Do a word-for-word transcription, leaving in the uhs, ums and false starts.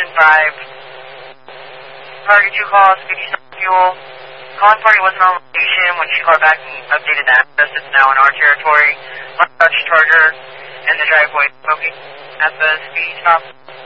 Station five. Target two calls, fifty-seven fuel. Calling party wasn't on location when she called back and updated the address. It's now in our territory. Dutch Charger in the driveway smoking at the speed stop.